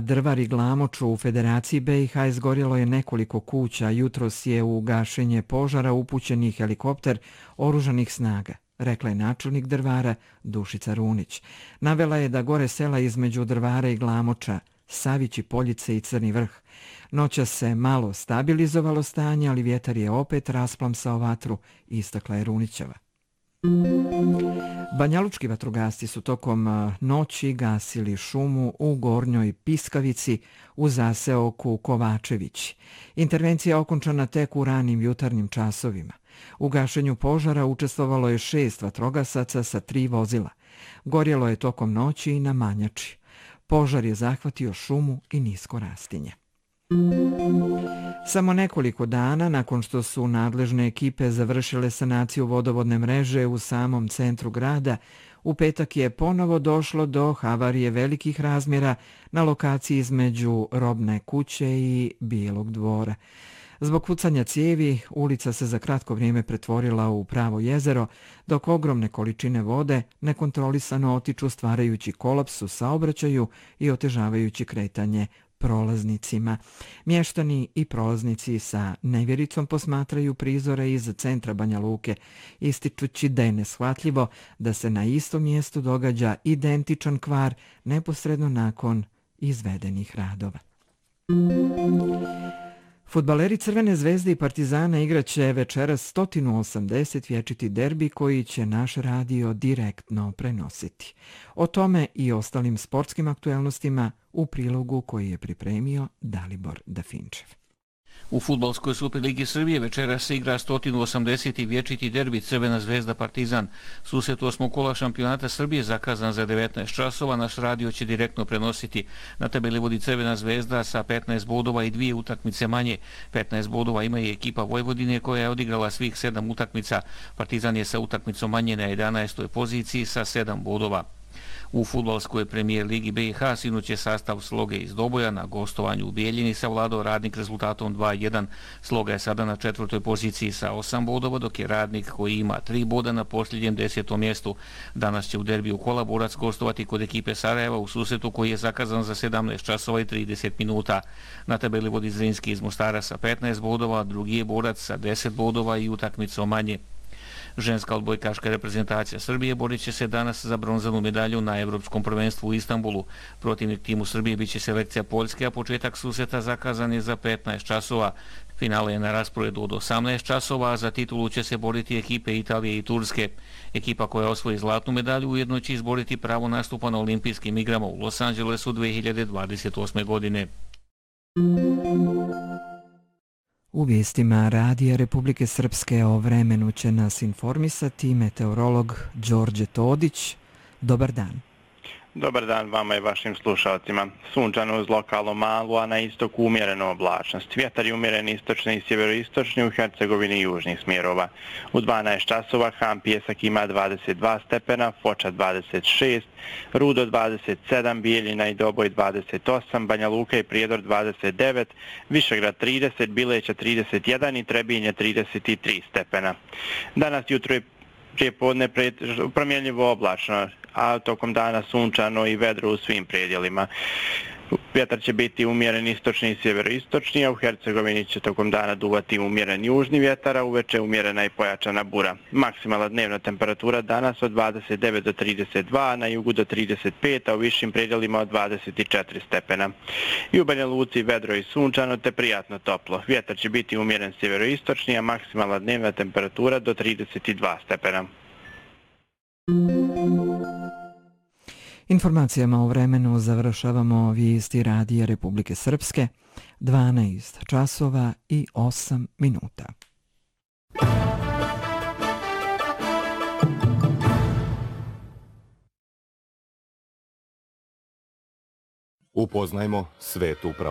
Drvar i Glamoču u Federaciji BiH izgorjelo je nekoliko kuća. Jutros je u gašenje požara upućeni helikopter oružanih snaga, rekla je načelnik Drvara Dušica Runić. Navela je da gore sela između Drvara i Glamoča, Savići, Poljice i Crni Vrh. Noćas se malo stabilizovalo stanje, ali vjetar je opet rasplamsao vatru, istakla je Runićeva. Banjalučki vatrogasci su tokom noći gasili šumu u Gornjoj Piskavici u zaseoku Kovačević. Intervencija je okončana tek u ranim jutarnjim časovima. U gašenju požara učestvovalo je 6 vatrogasaca sa 3 vozila. Gorjelo je tokom noći i na Manjači. Požar je zahvatio šumu i nisko rastinje. Samo nekoliko dana nakon što su nadležne ekipe završile sanaciju vodovodne mreže u samom centru grada, u petak je ponovo došlo do havarije velikih razmjera na lokaciji između Robne kuće i Bijelog dvora. Zbog pucanja cijevi, ulica se za kratko vrijeme pretvorila u pravo jezero, dok ogromne količine vode nekontrolisano otiču stvarajući kolaps u saobraćaju i otežavajući kretanje prolaznicima. Mještani i prolaznici sa nevjericom posmatraju prizore iz centra Banja Luke, ističući da je neshvatljivo da se na istom mjestu događa identičan kvar neposredno nakon izvedenih radova. Fudbaleri Crvene zvezde i Partizana igraće večeras 180 vječiti derbi koji će naš radio direktno prenositi. O tome i ostalim sportskim aktuelnostima u prilogu koji je pripremio Dalibor Dafinčev. U fudbalskoj Superligi Srbije večeras se igra 180. vječiti derbi Crvena zvezda Partizan. Susret 8. kola šampionata Srbije zakazan za 19 časova. Naš radio će direktno prenositi. Na tabeli vodi Crvena zvezda sa 15 bodova i 2 utakmice manje. 15 bodova ima i ekipa Vojvodine koja je odigrala svih 7 utakmica. Partizan je sa utakmicom manje na 11. poziciji sa 7 bodova. U fudbalskoj premijer ligi BiH sinoć je sastav Sloge iz Doboja na gostovanju u Bijeljini savladao Radnik rezultatom 2:1. Sloga je sada na 4. poziciji sa 8 bodova, dok je Radnik koji ima 3 boda na posljednjem 10. mjestu. Danas će u derbiju kola Borac gostovati kod ekipe Sarajeva u susretu koji je zakazan za 17 časova i 30 minuta. Na tabeli vodi Zrinski iz Mostara sa 15 bodova, drugi je Borac sa 10 bodova i utakmicom manje. Ženska odbojkaška reprezentacija Srbije borit će se danas za bronzanu medalju na Evropskom prvenstvu u Istanbulu. Protivnik timu Srbije biće selekcija Poljske, a početak susreta zakazan je za 15 časova. Finale je na rasporedu od 18 časova, a za titulu će se boriti ekipe Italije i Turske. Ekipa koja osvoji zlatnu medalju ujedno će izboriti pravo nastupa na olimpijskim igrama u Los Angelesu 2028. godine. U vijestima Radija Republike Srpske o vremenu će nas informisati meteorolog Đorđe Todić. Dobar dan. Dobar dan vama i vašim slušalcima. Sunčano uz lokalno malu, a na istoku umjereno oblačnost. Vjetar je umjeren istočni i sjeveroistočni, u Hercegovini južnih smjerova. U 12 časova Ham Pjesak ima 22 stepena, Foča 26, Rudo 27, Bijeljina i Doboj 28, Banja Luka i Prijedor 29, Višegrad 30, Bileća 31 i Trebinje 33 stepena. Danas jutro je prijepodne promjenljivo oblačno, a tokom dana sunčano i vedro u svim predjelima. Vjetar će biti umjeren istočni i sjeveroistočni, a u Hercegovini će tokom dana duvati umjeren južni vjetar, a uveče umjerena i pojačana bura. Maksimalna dnevna temperatura danas od 29 do 32, na jugu do 35, a u višim predjelima od 24 stepena. I u Banja Luci vedro i sunčano te prijatno toplo. Vjetar će biti umjeren sjeveroistočni, a maksimalna dnevna temperatura do 32 stepena. Informacijama o vremenu završavamo vijesti Radija Republike Srpske, 12 časova i 8 minuta. Upoznajmo svet upravo.